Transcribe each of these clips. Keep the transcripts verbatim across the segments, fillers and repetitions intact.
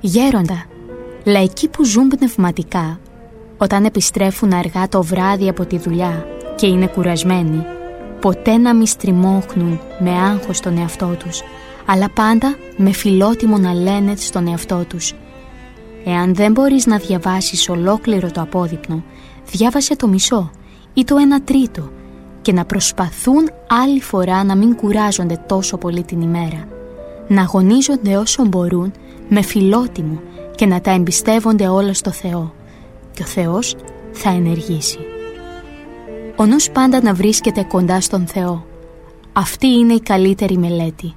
Γέροντα, λαϊκοί που ζουν πνευματικά, όταν επιστρέφουν αργά το βράδυ από τη δουλειά και είναι κουρασμένοι, ποτέ να μη στριμώχνουν με άγχος τον εαυτό τους, αλλά πάντα με φιλότιμο να λένε στον εαυτό τους: εάν δεν μπορείς να διαβάσεις ολόκληρο το απόδειπνο, διάβασε το μισό ή το ένα τρίτο, και να προσπαθούν άλλη φορά να μην κουράζονται τόσο πολύ την ημέρα, να αγωνίζονται όσο μπορούν με φιλότιμο και να τα εμπιστεύονται όλα στο Θεό, και ο Θεός θα ενεργήσει. Ο νους πάντα να βρίσκεται κοντά στον Θεό. Αυτή είναι η καλύτερη μελέτη.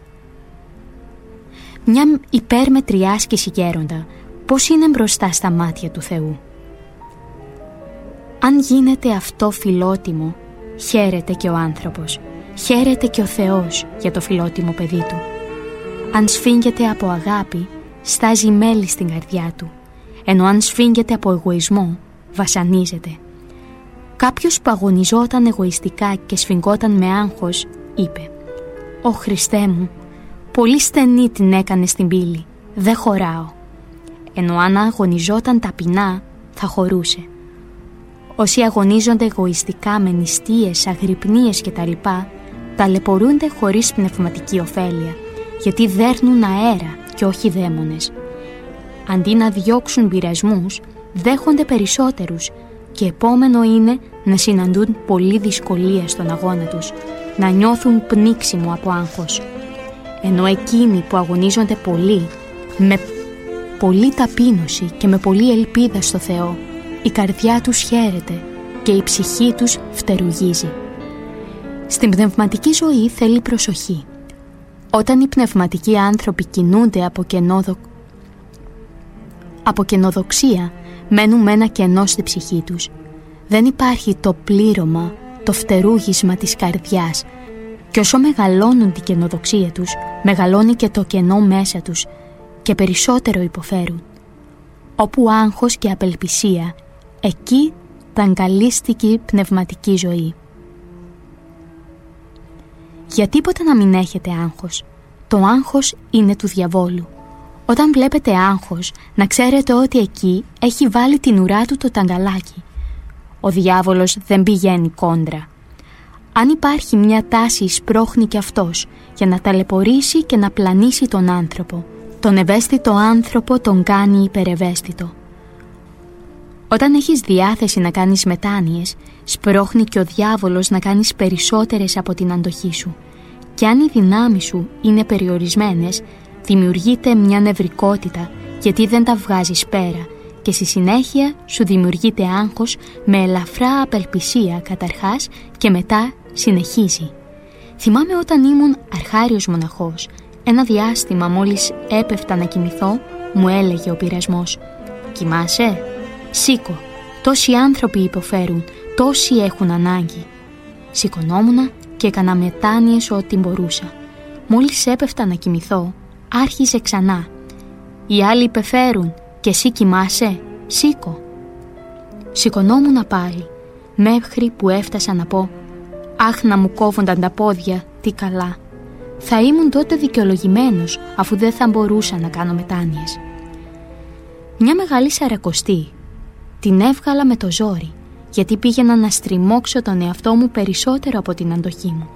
Μια υπέρμετρη άσκηση, γέροντα, πώς είναι μπροστά στα μάτια του Θεού. Αν γίνεται αυτό φιλότιμο, χαίρεται και ο άνθρωπος, χαίρεται και ο Θεός για το φιλότιμο παιδί του. Αν σφίγγεται από αγάπη, στάζει μέλι στην καρδιά του, ενώ αν σφίγγεται από εγωισμό, βασανίζεται. Κάποιος που αγωνιζόταν εγωιστικά και σφιγγόταν με άγχος, είπε: «Ω Χριστέ μου, πολύ στενή την έκανε στην πύλη, δεν χωράω». Ενώ αν αγωνιζόταν ταπεινά, θα χωρούσε. Όσοι αγωνίζονται εγωιστικά με νηστείες, αγρυπνίες κτλ, ταλαιπωρούνται χωρίς πνευματική ωφέλεια, γιατί δέρνουν αέρα και όχι δαίμονες. Αντί να διώξουν πειρασμούς, δέχονται περισσότερους, και επόμενο είναι να συναντούν πολλή δυσκολία στον αγώνα τους, να νιώθουν πνίξιμο από άγχος. Ενώ εκείνοι που αγωνίζονται πολύ, με πολλή ταπείνωση και με πολλή ελπίδα στο Θεό, η καρδιά τους χαίρεται και η ψυχή τους φτερουγίζει. Στην πνευματική ζωή θέλει προσοχή. Όταν οι πνευματικοί άνθρωποι κινούνται από, κενόδο... από κενοδοξία, μένουν με ένα κενό στη ψυχή τους. Δεν υπάρχει το πλήρωμα, το φτερούγισμα της καρδιάς, και όσο μεγαλώνουν την κενοδοξία τους, μεγαλώνει και το κενό μέσα τους και περισσότερο υποφέρουν. Όπου άγχος και απελπισία, εκεί ταγκαλίστηκε η πνευματική ζωή. Για τίποτα να μην έχετε άγχος. Το άγχος είναι του διαβόλου. Όταν βλέπετε άγχος, να ξέρετε ότι εκεί έχει βάλει την ουρά του το ταγκαλάκι. Ο διάβολος δεν πηγαίνει κόντρα. Αν υπάρχει μια τάση, σπρώχνει και αυτός για να ταλαιπωρήσει και να πλανήσει τον άνθρωπο. Τον ευαίσθητο άνθρωπο τον κάνει υπερευαίσθητο. Όταν έχεις διάθεση να κάνεις μετάνοιες, σπρώχνει και ο διάβολος να κάνεις περισσότερες από την αντοχή σου. Και αν οι δυνάμεις σου είναι περιορισμένες, δημιουργείται μια νευρικότητα, γιατί δεν τα βγάζεις πέρα, και στη συνέχεια σου δημιουργείται άγχος με ελαφρά απελπισία καταρχάς και μετά συνεχίζει. Θυμάμαι όταν ήμουν αρχάριος μοναχός, ένα διάστημα μόλις έπεφτα να κοιμηθώ, μου έλεγε ο πειρασμός: «Κοιμάσαι? Σήκω, τόσοι άνθρωποι υποφέρουν, τόσοι έχουν ανάγκη». Σηκωνόμουνα και έκανα μετάνοιες ό,τι μπορούσα. Μόλις έπεφτα να κοιμηθώ, άρχισε ξανά: «Οι άλλοι υπεφέρουν και εσύ κοιμάσαι? Σήκω». Σηκωνόμουνα πάλι, μέχρι που έφτασα να πω: «Αχ, να μου κόβονταν τα πόδια, τι καλά». Θα ήμουν τότε δικαιολογημένος, αφού δεν θα μπορούσα να κάνω μετάνοιες. Μια μεγάλη σαρακοστή την έβγαλα με το ζόρι, γιατί πήγαινα να στριμώξω τον εαυτό μου περισσότερο από την αντοχή μου.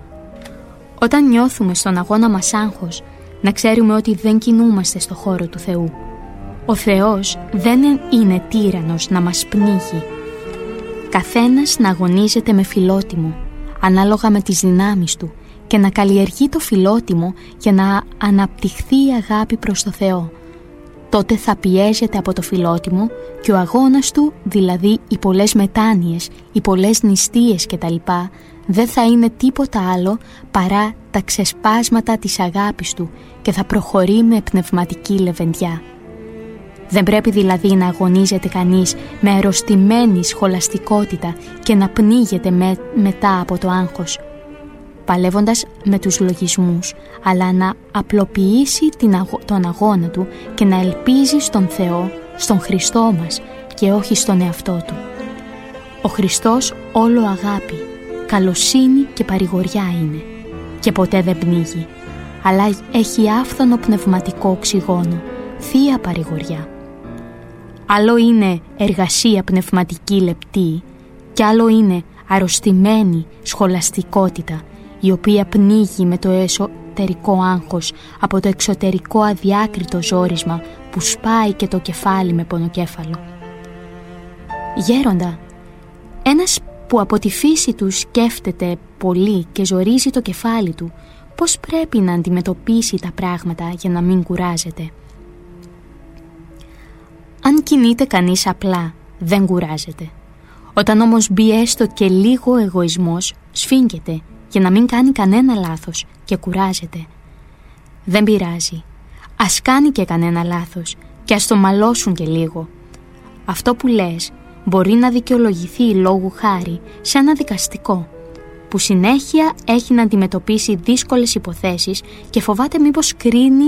Όταν νιώθουμε στον αγώνα μας άγχος, να ξέρουμε ότι δεν κινούμαστε στο χώρο του Θεού. Ο Θεός δεν είναι τύραννος να μας πνίγει. Καθένας να αγωνίζεται με φιλότιμο, ανάλογα με τις δυνάμεις του, και να καλλιεργεί το φιλότιμο για να αναπτυχθεί η αγάπη προς το Θεό. Τότε θα πιέζεται από το φιλότιμο και ο αγώνας του, δηλαδή οι πολλές μετάνοιες, οι πολλές νηστείες κτλ, δεν θα είναι τίποτα άλλο παρά τα ξεσπάσματα της αγάπης του και θα προχωρεί με πνευματική λεβεντιά. Δεν πρέπει δηλαδή να αγωνίζεται κανείς με αρρωστημένη σχολαστικότητα και να πνίγεται με, μετά από το άγχος, παλεύοντας με τους λογισμούς, αλλά να απλοποιήσει την αγω... τον αγώνα του και να ελπίζει στον Θεό, στον Χριστό μας και όχι στον εαυτό του. Ο Χριστός όλο αγάπη, καλοσύνη και παρηγοριά είναι και ποτέ δεν πνίγει, αλλά έχει άφθονο πνευματικό οξυγόνο, θεία παρηγοριά. Άλλο είναι εργασία πνευματική λεπτή και άλλο είναι αρρωστημένη σχολαστικότητα, η οποία πνίγει με το εσωτερικό άγχος από το εξωτερικό αδιάκριτο ζόρισμα που σπάει και το κεφάλι με πονοκέφαλο. Γέροντα, ένας που από τη φύση του σκέφτεται πολύ και ζορίζει το κεφάλι του, πώς πρέπει να αντιμετωπίσει τα πράγματα για να μην κουράζεται? Αν κινείται κανείς απλά, δεν κουράζεται. Όταν όμως μπει έστω και λίγο εγωισμός, σφίγγεται για να μην κάνει κανένα λάθος και κουράζεται. Δεν πειράζει. Ας κάνει και κανένα λάθος και ας το μαλώσουν και λίγο. Αυτό που λες μπορεί να δικαιολογηθεί λόγου χάρη σε ένα δικαστικό που συνέχεια έχει να αντιμετωπίσει δύσκολες υποθέσεις και φοβάται μήπως κρίνει